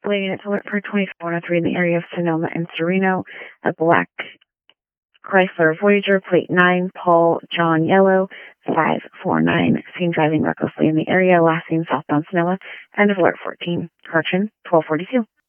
Waiting at alert for 2403 in the area of Sonoma and Sereno. A black Chrysler Voyager, plate 9, Paul John Yellow, 549. Seen driving recklessly in the area, last seen southbound Sonoma. End of alert 14. Correction, 1242.